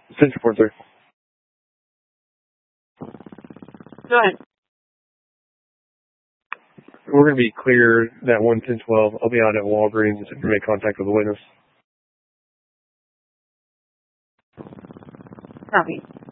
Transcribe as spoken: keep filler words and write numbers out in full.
Central Port, sir. Go ahead. We're going to be clear that one ten twelve. I'll be out at Walgreens to make contact with the witness. Copy.